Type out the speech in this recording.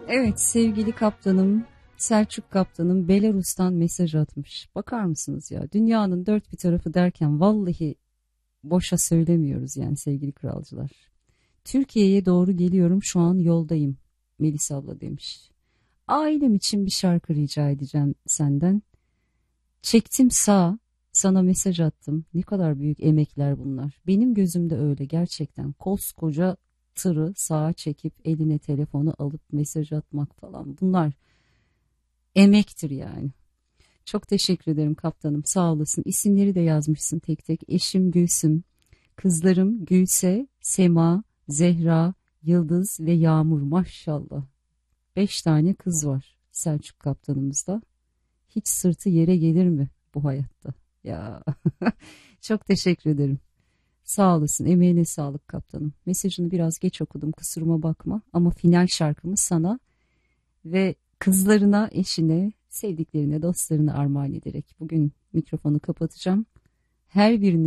Evet sevgili kaptanım Selçuk kaptanım Belarus'tan mesaj atmış. Bakar mısınız ya dünyanın dört bir tarafı derken vallahi boşa söylemiyoruz yani sevgili kralcılar. Türkiye'ye doğru geliyorum şu an yoldayım Melisa abla demiş. Ailem için bir şarkı rica edeceğim senden. Çektim sağa sana mesaj attım. Ne kadar büyük emekler bunlar. Benim gözümde öyle gerçekten koskoca tırı sağa çekip eline telefonu alıp mesaj atmak falan bunlar emektir yani. Çok teşekkür ederim kaptanım sağ olasın. İsimleri de yazmışsın tek tek. Eşim Gülsüm, kızlarım Gülse, Sema, Zehra, Yıldız ve Yağmur maşallah. Beş tane kız var Selçuk kaptanımızda. Hiç sırtı yere gelir mi bu hayatta? Ya çok teşekkür ederim. Sağ olasın. Emeğine sağlık kaptanım. Mesajını biraz geç okudum kusuruma bakma. Ama final şarkımız sana ve kızlarına, eşine, sevdiklerine, dostlarına armağan ederek bugün mikrofonu kapatacağım. Her birini